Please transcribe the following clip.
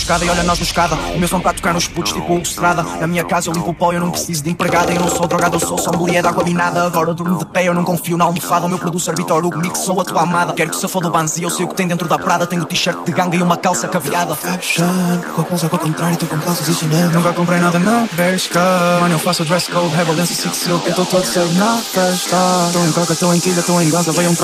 escada e olha nós no escada. O meu som para tocar nos putos tipo o Estrada. Na minha casa eu limpo o pó, eu não preciso de empregada. Eu não sou drogado, eu sou sommelier de água minada. Agora eu durmo de pé, eu não confio na almofada. O meu producer Vitor Hugo Mix, sou a tua amada. Quero que se foda o Banzi, eu sei o que tem dentro da Prada. Tenho t-shirt de ganga e uma calça caveada. Fashion, com a calça ao contrário, tu com calças e chinelo. Nunca comprei nada na Bershka. Mano, eu faço dress code, Rebel Dance 6 Silk. Eu tô todo cedo na festa. Tô em coca, tô em quilha, tô em dança. Veio um